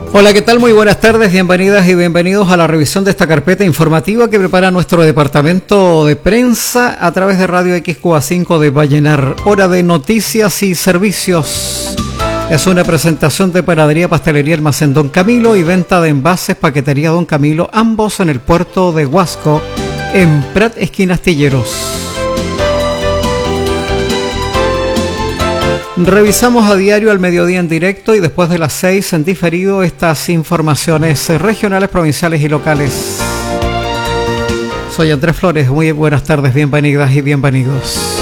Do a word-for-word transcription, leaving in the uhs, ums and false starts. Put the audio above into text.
Hola, ¿qué tal? Muy buenas tardes, bienvenidas y bienvenidos a la revisión de esta carpeta informativa que prepara nuestro departamento de prensa a través de Radio X Q A cinco de Vallenar. Hora de noticias y servicios. Es una presentación de Panadería, Pastelería Almacén Don Camilo y venta de envases Paquetería Don Camilo, ambos en el puerto de Huasco, en Prat, esquina Astilleros. Revisamos a diario al mediodía en directo y después de las seis en diferido estas informaciones regionales, provinciales y locales. Soy Andrés Flores, muy buenas tardes, bienvenidas y bienvenidos.